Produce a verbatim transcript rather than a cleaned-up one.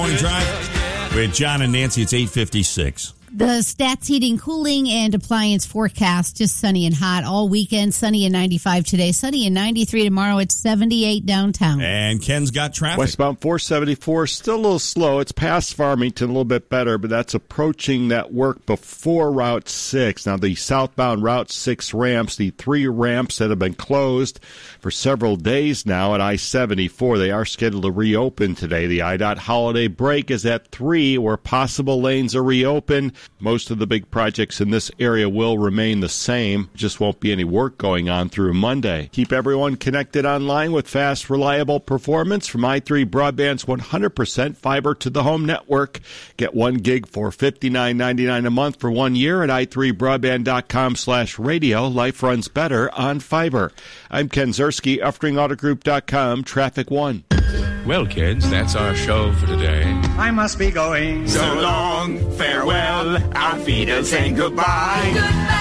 Morning Drive with John and Nancy. It's eight fifty-six. The Stats Heating, Cooling, and Appliance forecast, just sunny and hot all weekend. Sunny and ninety-five today. Sunny and ninety-three tomorrow. It's seventy-eight downtown. And Ken's got traffic. Westbound four seventy-four, still a little slow. It's past Farmington, a little bit better, but that's approaching that work before Route six. Now, the southbound Route six ramps, the three ramps that have been closed for several days now at I seventy-four, they are scheduled to reopen today. The I DOT holiday break is at three, where possible lanes are reopened. Most of the big projects in this area will remain the same. Just won't be any work going on through Monday. Keep everyone connected online with fast, reliable performance from i three Broadband's one hundred percent fiber to the home network. Get one gig for fifty-nine ninety-nine a month for one year at i three broadband dot com slash radio. Life runs better on fiber. I'm Ken Zerski, Uftring Auto Group dot com, Traffic One. Well, kids, that's our show for today. I must be going. So long, farewell, auf Wiedersehen, goodbye. Goodbye.